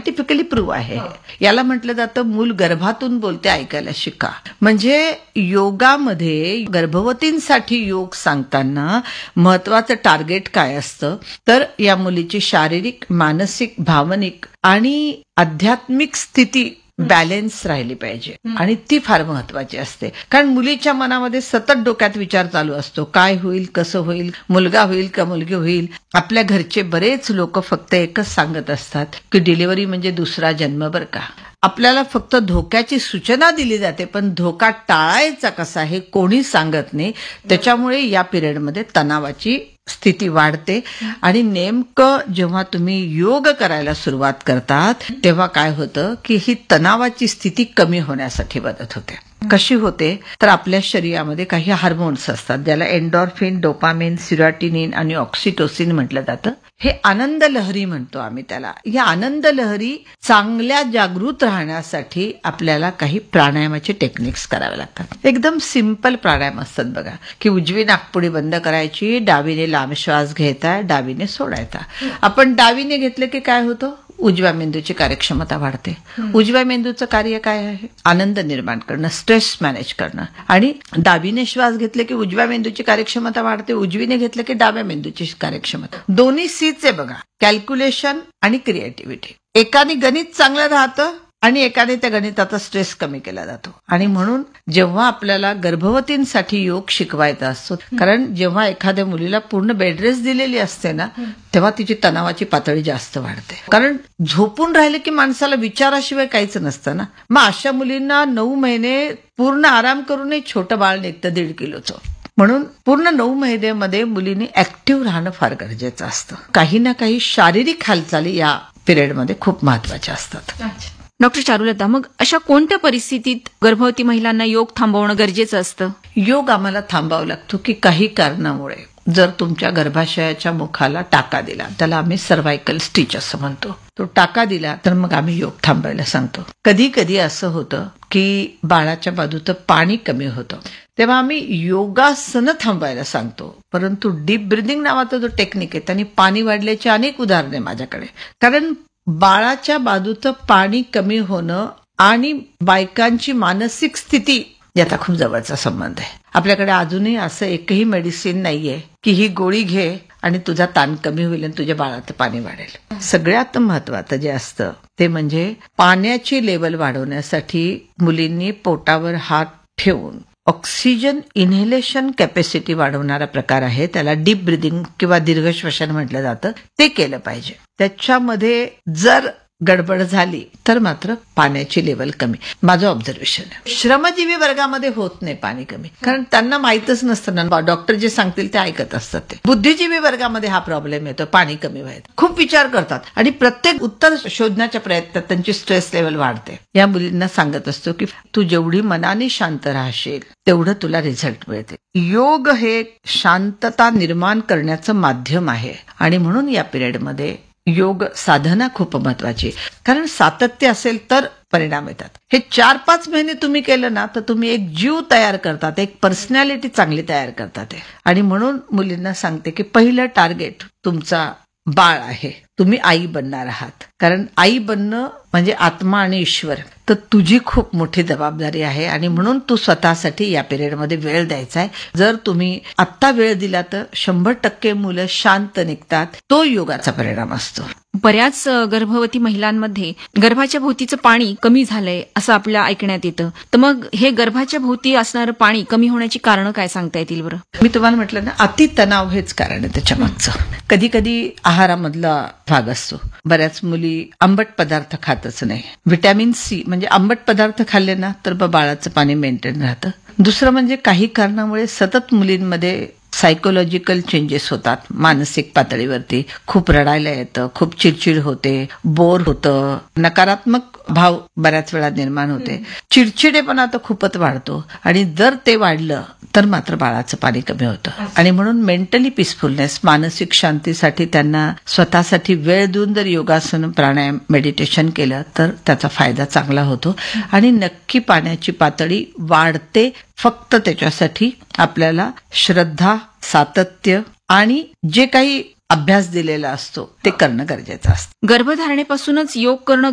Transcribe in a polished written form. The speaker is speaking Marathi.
सायंटिफिकली प्रूव्ह आहे. याला म्हटलं जातं मूल गर्भातून बोलते ऐकायला शिका. म्हणजे योगामध्ये गर्भवतींसाठी योग सांगताना महत्वाचं टार्गेट काय असतं, तर या मुलीची शारीरिक, मानसिक, भावनिक आणि आध्यात्मिक स्थिती बॅलेन्स राहिली पाहिजे. आणि ती फार महत्वाची असते. कारण मुलीच्या मनामध्ये सतत डोक्यात विचार चालू असतो, काय होईल, कसं होईल, मुलगा होईल का मुलगी होईल. आपल्या घरचे बरेच लोक फक्त एकच सांगत असतात की डिलिव्हरी म्हणजे दुसरा जन्म बरं का. आपल्याला फक्त धोक्याची सूचना दिली जाते, पण धोका टाळायचा कसा हे कोणी सांगत नाही. त्याच्यामुळे या पिरियडमध्ये तणावाची स्थिती वाढते. आणि नेमकं जेव्हा तुम्ही योग करायला सुरुवात करतात तेव्हा काय होतं की ही तणावाची स्थिती कमी होण्यासाठी मदत होते. कशी होते तर आपल्या शरीरामध्ये काही हार्मोन्स असतात ज्याला एंडॉर्फिन, डोपामिन, सिरोटिनिन आणि ऑक्सिटोसिन म्हटलं जातं. हे आनंद लहरी म्हणतो आम्ही त्याला. या आनंद लहरी चांगल्या जागृत राहण्यासाठी आपल्याला काही प्राणायामाचे टेक्निक्स करावे लागतात. एकदम सिंपल प्राणायाम असतात बघा, की उजवी नाकपुडी बंद करायची, डावीने लांब श्वास घ्यायचा, डावीने सोडायचा. आपण डावीने घेतलं की काय होतं, उजव्या मेंदूची कार्यक्षमता वाढते. उजव्या मेंदूचं कार्य काय आहे, आनंद निर्माण करणं, स्ट्रेस मॅनेज करणं. आणि डावीने श्वास घेतले की उजव्या मेंदूची कार्यक्षमता वाढते, उजवीने घेतलं की डाव्या मेंदूची कार्यक्षमता. दोन्ही सीच आहे बघा, कॅल्क्युलेशन आणि क्रिएटिव्हिटी. एकाने गणित चांगलं राहतं आणि एकाने त्या गणिताचा स्ट्रेस कमी केला जातो. आणि म्हणून जेव्हा आपल्याला गर्भवतींसाठी योग शिकवायचा असतो, कारण जेव्हा एखाद्या मुलीला पूर्ण बेडरेस्ट दिलेली असते ना, तेव्हा तिची तणावाची पातळी जास्त वाढते. कारण झोपून राहिले की माणसाला विचाराशिवाय काहीच नसतं ना. मग अशा मुलींना 9 महिने पूर्ण आराम करूनही छोटं बाळ निघतं 1.5 किलोचं. म्हणून पूर्ण 9 महिन्यामध्ये मुलींनी ऍक्टिव्ह राहणं फार गरजेचं असतं. काही ना काही शारीरिक हालचाली या पिरियडमध्ये खूप महत्वाच्या असतात. डॉक्टर चारुलता, मग अशा कोणत्या परिस्थितीत गर्भवती महिलांना योग थांबवणं गरजेचं असतं? योग आम्हाला थांबावा लागतो की काही कारणामुळे जर तुमच्या गर्भाशयाच्या मुखाला टाका दिला, त्याला आम्ही सर्व्हायकल स्टिच असं म्हणतो, तो टाका दिला तर मग आम्ही योग थांबायला सांगतो. कधी कधी असं होतं की बाळाच्या बाजूचं पाणी कमी होतं, तेव्हा आम्ही योगासनं थांबायला सांगतो. परंतु डीप ब्रिदिंग नावाचा जो टेक्निक आहे त्याने पाणी वाढल्याची अनेक उदाहरणे माझ्याकडे. कारण बाळाच्या बाजूचं पाणी कमी होणं आणि बायकांची मानसिक स्थिती याचा खूप जवळचा संबंध आहे. आपल्याकडे अजूनही असं एकही मेडिसिन नाहीये की ही गोळी घे आणि तुझा ताण कमी होईल आणि तुझ्या बाळाचं पाणी वाढेल. सगळ्यात महत्वाचं जे असतं ते म्हणजे पाण्याची लेवल वाढवण्यासाठी मुलींनी पोटावर हात ठेवून ऑक्सिजन इन्हेलेशन कॅपॅसिटी वाढवणारा प्रकार आहे, त्याला डीप ब्रिदिंग किंवा दीर्घ श्वसन म्हटलं जातं, ते केलं पाहिजे. त्याच्यामध्ये जर गडबड झाली तर मात्र पाण्याची लेवल कमी. माझं ऑब्झर्वेशन आहे. श्रमजीवी वर्गामध्ये होत नाही पाणी कमी, कारण त्यांना माहीतच नसतं ना, डॉक्टर जे सांगतील ते ऐकत असतात. ते बुद्धिजीवी वर्गामध्ये हा प्रॉब्लेम येतो, पाणी कमी व्हायचं. खूप विचार करतात आणि प्रत्येक उत्तर शोधण्याच्या प्रयत्नात त्यांची स्ट्रेस लेवल वाढते. या मुलींना सांगत असतो की तू जेवढी मनाने शांत राहशील तेवढं तुला रिझल्ट मिळते. योग हे शांतता निर्माण करण्याचं माध्यम आहे आणि म्हणून या पिरियडमध्ये योग साधना खूप महत्वाची, कारण सातत्य असेल तर परिणाम येतात. हे 4-5 महिने तुम्ही केलं ना तर तुम्ही एक जीव तयार करतात, एक पर्सनॅलिटी चांगली तयार करतात. आणि म्हणून मुलींना सांगते की पहिलं टार्गेट तुमचा बाळ आहे, तुम्ही आई बनणार आहात. कारण आई बनणं म्हणजे आत्मा आणि ईश्वर, तर तुझी खूप मोठी जबाबदारी आहे. आणि म्हणून तू स्वतःसाठी या पिरियडमध्ये वेळ द्यायचा आहे. जर तुम्ही आत्ता वेळ दिला तर 100% मुलं शांत निघतात. तो योगाचा परिणाम असतो. बऱ्याच गर्भवती महिलांमध्ये गर्भाच्या भोवतीचं पाणी कमी झालंय असं आपल्या ऐकण्यात येतं. तर मग हे गर्भाच्या भोवती असणारं पाणी कमी होण्याची कारणं काय सांगता येतील बरं? मी तुम्हाला म्हटलं ना, अतितणाव हेच कारण आहे त्याच्या मागचं. कधी कधी आहारामधला भाग असतो. बऱ्याच मुली आंबट पदार्थ खातच नाही. व्हिटॅमिन सी म्हणजे आंबट पदार्थ खाल्ले ना तर बाळाचं पाणी मेंटेन राहतं. दुसरं म्हणजे काही कारणामुळे सतत मुलींमध्ये सायकोलॉजिकल चेंजेस होतात. मानसिक पातळीवरती खूप रडायला येतं, खूप चिडचिड होते, बोर होतं, नकारात्मक भाव बऱ्याच वेळा निर्माण होते, चिडचिडेपणा तर खूपच वाढतो. आणि जर ते वाढलं तर मात्र बाळाचं पाणी कमी होतं. आणि म्हणून मेंटली पीसफुलनेस, मानसिक शांतीसाठी त्यांना स्वतःसाठी वेळ देऊन जर योगासन, प्राणायाम, मेडिटेशन केलं तर त्याचा फायदा चांगला होतो आणि नक्की पाण्याची पातळी वाढते. फक्त त्याच्यासाठी आपल्याला श्रद्धा, सातत्य आणि जे काही अभ्यास दिलेला असतो ते करणं गरजेचं असतं. गर्भधारणेपासूनच योग करणं